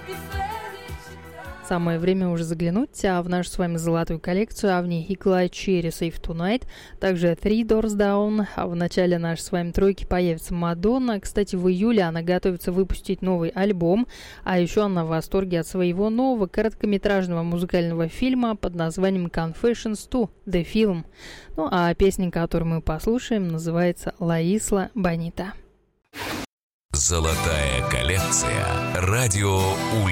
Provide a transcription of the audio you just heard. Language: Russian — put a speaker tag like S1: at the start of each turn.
S1: Самое время уже заглянуть в нашу с вами золотую коллекцию, а в ней Eagle Eye Cherry Save Tonight, также Three Doors Down, а в начале нашей с вами тройки появится Мадонна. Кстати, в июле она готовится выпустить новый альбом, а еще она в восторге от своего нового короткометражного музыкального фильма под названием Confessions 2 The Film. Ну а песня, которую мы послушаем, называется La Isla Bonita.
S2: Золотая коллекция. Радио